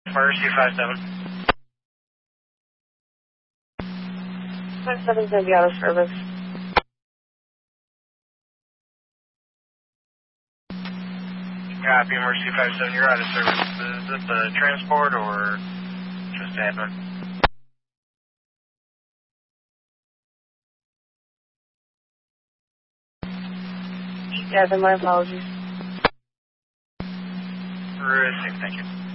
Mercy 57. 57's going to be out of service. Copy, Mercy 57, you're out of service. Is this the transport or just admin? Yeah, then my apologies. Terrific, thank you.